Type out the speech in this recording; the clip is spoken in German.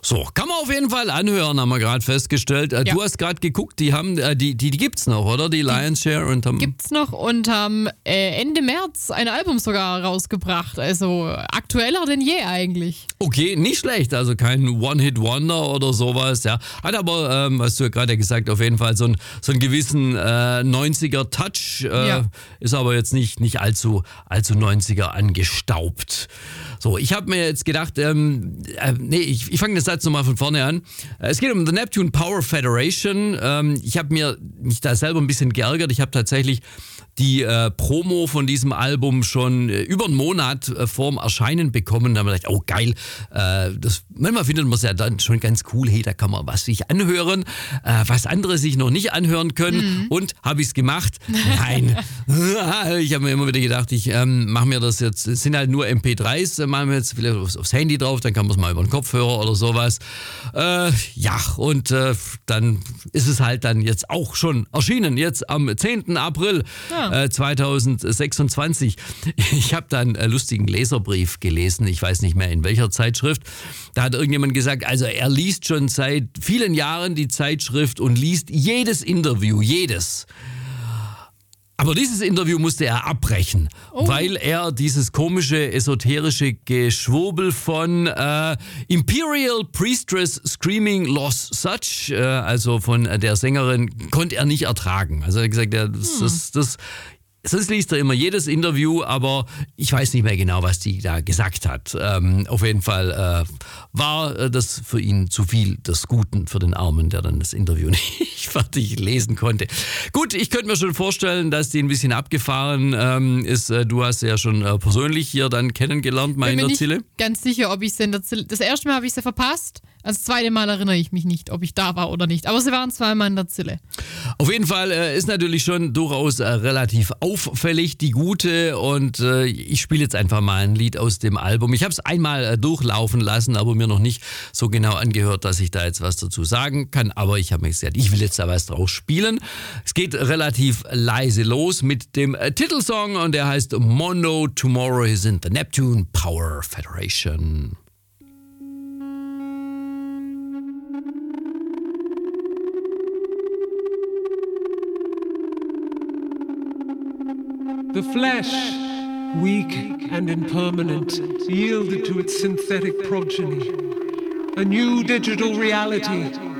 So, kann man auf jeden Fall anhören, haben wir gerade festgestellt. Ja. Du hast gerade geguckt, die haben, die gibt's noch, oder? Die Lion's Share und haben. Gibt's noch und haben Ende März ein Album sogar rausgebracht. Also aktueller denn je eigentlich. Okay, nicht schlecht, also kein One-Hit-Wonder oder sowas, ja. Hat aber, was du ja gerade gesagt, auf jeden Fall so einen gewissen 90er-Touch, Ja. ist aber jetzt nicht allzu 90er angestaubt. So, ich habe mir jetzt gedacht, ich fange den Satz nochmal von vorne an. Es geht um The Neptune Power Federation. Ich habe mich da selber ein bisschen geärgert. Ich habe tatsächlich die Promo von diesem Album schon über einen Monat vorm Erscheinen bekommen. Da haben wir gedacht, oh geil, manchmal findet man es ja dann schon ganz cool, hey, da kann man was sich anhören, was andere sich noch nicht anhören können. Und habe ich es gemacht? Nein. Ich habe mir immer wieder gedacht, ich mache mir das jetzt, es sind halt nur MP3s, machen wir jetzt vielleicht aufs Handy drauf, dann kann man es mal über den Kopfhörer oder sowas. Dann ist es halt dann jetzt auch schon erschienen, jetzt am 10. April 2026. Ich habe da einen lustigen Leserbrief gelesen, ich weiß nicht mehr in welcher Zeitschrift. Da hat irgendjemand gesagt, also er liest schon seit vielen Jahren die Zeitschrift und liest jedes Interview, jedes. Aber dieses Interview musste er abbrechen, weil er dieses komische, esoterische Geschwurbel von Imperial Priestess Screaming Lost Such, also von der Sängerin, konnte er nicht ertragen. Also er hat gesagt, sonst liest er immer jedes Interview, aber ich weiß nicht mehr genau, was die da gesagt hat. Auf jeden Fall war das für ihn zu viel des Guten für den Armen, der dann das Interview nicht fertig lesen konnte. Gut, ich könnte mir schon vorstellen, dass die ein bisschen abgefahren ist. Du hast sie ja schon persönlich hier dann kennengelernt, mal in der Zille. Ich bin nicht ganz sicher, ob ich sie in der Zille... Das erste Mal habe ich sie verpasst. Das zweite Mal erinnere ich mich nicht, ob ich da war oder nicht. Aber sie waren zweimal in der Zille. Auf jeden Fall ist natürlich schon durchaus relativ auffällig, die Gute. Und ich spiele jetzt einfach mal ein Lied aus dem Album. Ich habe es einmal durchlaufen lassen, aber mir noch nicht so genau angehört, dass ich da jetzt was dazu sagen kann. Aber ich habe mir gesagt, ich will jetzt da was draus spielen. Es geht relativ leise los mit dem Titelsong und der heißt Mono Tomorrow is in the Neptune Power Federation. The flesh, weak and impermanent, yielded to its synthetic progeny. A new digital reality